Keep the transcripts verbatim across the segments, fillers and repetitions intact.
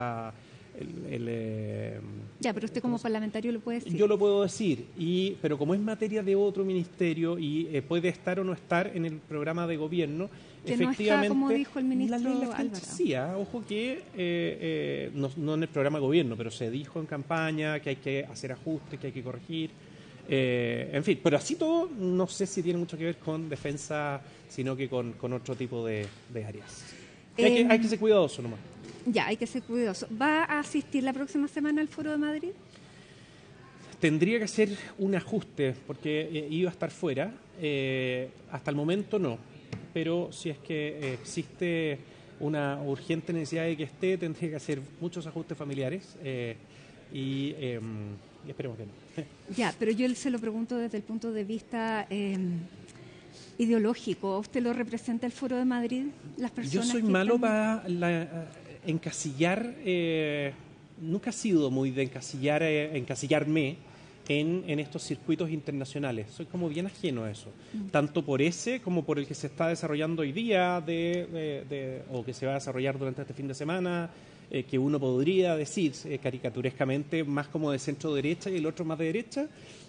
El, el, eh, ya, pero usted como parlamentario lo puede decir. Yo lo puedo decir, y pero como es materia de otro ministerio y eh, puede estar o no estar en el programa de gobierno, que efectivamente, no está, como dijo el ministro la ley la Álvaro. Sí, ojo que, eh, eh, no, no en el programa de gobierno, pero se dijo en campaña que hay que hacer ajustes, que hay que corregir, eh, en fin, pero así todo no sé si tiene mucho que ver con defensa, sino que con, con otro tipo de, de áreas. Eh, hay, que, hay que ser cuidadoso nomás. Ya, hay que ser cuidadoso. ¿Va a asistir la próxima semana al Foro de Madrid? Tendría que hacer un ajuste, porque eh, iba a estar fuera. Eh, hasta el momento no, pero si es que eh, existe una urgente necesidad de que esté, tendría que hacer muchos ajustes familiares eh, y, eh, y esperemos que no. Ya, pero yo se lo pregunto desde el punto de vista eh, ideológico. ¿Usted lo representa el Foro de Madrid? Las personas yo soy que malo están... para la, encasillar, eh, nunca he sido muy de encasillar, eh, encasillarme en, en estos circuitos internacionales. Soy como bien ajeno a eso, mm. tanto por ese como por el que se está desarrollando hoy día de, de, de, o que se va a desarrollar durante este fin de semana, eh, que uno podría decir eh, caricaturescamente más como de centro derecha y el otro más de derecha.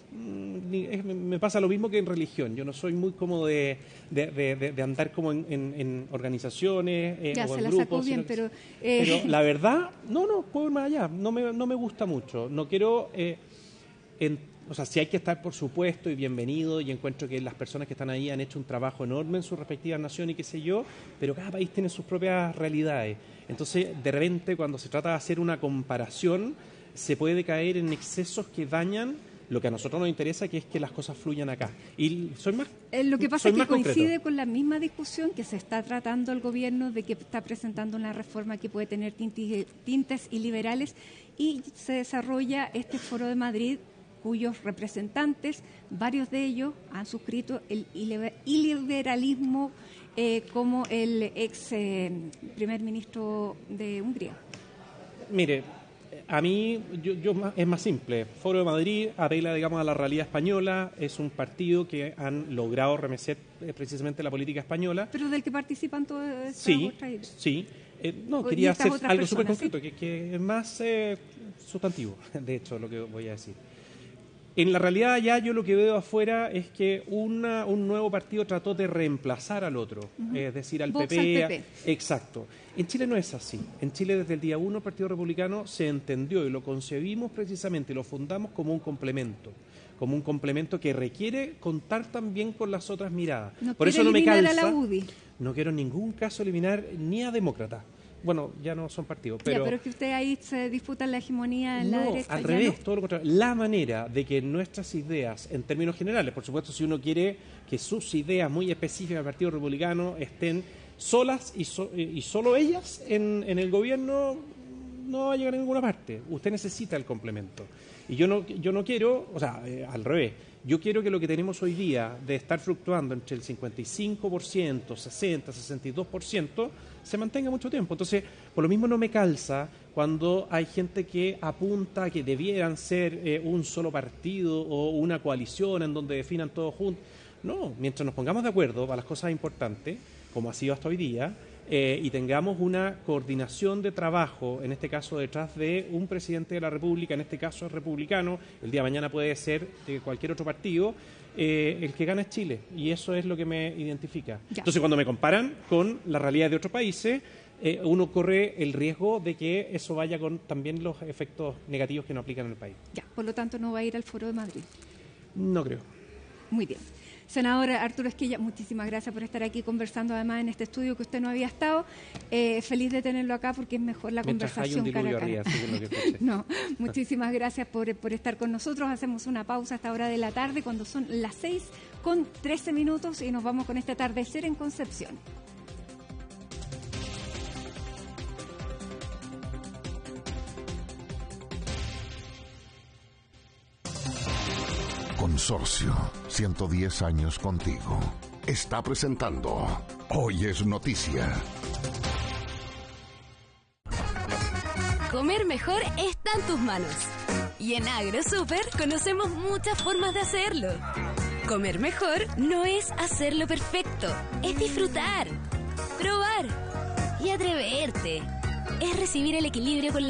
Me pasa lo mismo que en religión. Yo no soy muy cómodo de, de, de, de andar como en, en, en organizaciones eh, ya, o se en la grupos. Sacó bien, sino, pero, eh... pero la verdad, no, no, puedo ir más allá. No me, no me gusta mucho. No quiero... Eh, en, o sea, sí hay que estar, por supuesto, y bienvenido, y encuentro que las personas que están ahí han hecho un trabajo enorme en sus respectivas naciones y qué sé yo, pero cada país tiene sus propias realidades. Entonces, de repente, cuando se trata de hacer una comparación, se puede caer en excesos que dañan lo que a nosotros nos interesa, que es que las cosas fluyan acá. Y soy más eh, Lo que pasa es que coincide concreto. con la misma discusión que se está tratando el gobierno de que está presentando una reforma que puede tener tintes, tintes iliberales, y se desarrolla este Foro de Madrid, cuyos representantes, varios de ellos, han suscrito el iliberalismo, eh, como el ex eh, primer ministro de Hungría. Mire, a mí yo, yo es más simple. Foro de Madrid apela, digamos, a la realidad española. Es un partido que han logrado remecer eh, precisamente la política española. Pero del que participan todos estos Sí, otras... sí. Eh, no, quería hacer algo súper concreto, ¿sí? que, que es más eh, sustantivo, de hecho, lo que voy a decir. En la realidad ya yo lo que veo afuera es que una, un nuevo partido trató de reemplazar al otro, uh-huh. es decir, al Vox P P. Al P P. Exacto. En Chile no es así. En Chile desde el día uno el Partido Republicano se entendió y lo concebimos precisamente, lo fundamos como un complemento, como un complemento que requiere contar también con las otras miradas. No Por eso no me calza. A la U D I. No quiero en ningún caso eliminar ni a Demócratas. Bueno, ya no son partidos, pero... Ya, pero es que usted ahí se disputa la hegemonía en no, la derecha. al revés, no. todo lo contrario. La manera de que nuestras ideas, en términos generales, por supuesto, si uno quiere que sus ideas muy específicas del Partido Republicano estén solas y, so, y solo ellas en, en el gobierno, no va a llegar a ninguna parte. Usted necesita el complemento. Y yo no, yo no quiero, o sea, eh, al revés, yo quiero que lo que tenemos hoy día de estar fluctuando entre el cincuenta y cinco por ciento, sesenta, sesenta y dos por ciento, se mantenga mucho tiempo. Entonces, por lo mismo no me calza cuando hay gente que apunta a que debieran ser eh, un solo partido o una coalición en donde definan todos juntos. No, mientras nos pongamos de acuerdo para las cosas importantes, como ha sido hasta hoy día, eh, y tengamos una coordinación de trabajo, en este caso detrás de un presidente de la República, en este caso es republicano, el día de mañana puede ser de cualquier otro partido, eh, el que gana es Chile, y eso es lo que me identifica. Ya. Entonces, cuando me comparan con la realidad de otros países, eh, uno corre el riesgo de que eso vaya con también los efectos negativos que no aplican en el país. Ya, por lo tanto, no va a ir al Foro de Madrid. No creo. Muy bien. Senador Arturo Esquella, muchísimas gracias por estar aquí conversando, además en este estudio que usted no había estado. Eh, feliz de tenerlo acá porque es mejor la Mientras conversación cara a cara. Arriba, sí, lo que no, muchísimas gracias por, por estar con nosotros. Hacemos una pausa a esta hora de la tarde cuando son las seis con trece minutos y nos vamos con este atardecer en Concepción. Consorcio, ciento diez años contigo. Está presentando Hoy es Noticia. Comer mejor está en tus manos. Y en AgroSuper conocemos muchas formas de hacerlo. Comer mejor no es hacerlo perfecto, es disfrutar, probar y atreverte. Es recibir el equilibrio con la